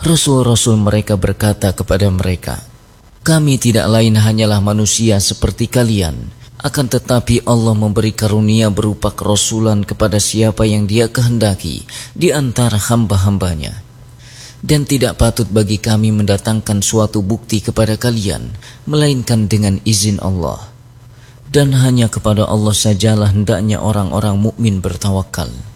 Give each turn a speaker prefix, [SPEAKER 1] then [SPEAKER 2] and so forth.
[SPEAKER 1] Rasul-rasul mereka berkata kepada mereka, "Kami tidak lain hanyalah manusia seperti kalian, akan tetapi Allah memberi karunia berupa kerasulan kepada siapa yang Dia kehendaki di antara hamba-hambanya. Dan tidak patut bagi kami mendatangkan suatu bukti kepada kalian, melainkan dengan izin Allah. Dan hanya kepada Allah sajalah hendaknya orang-orang mukmin bertawakal."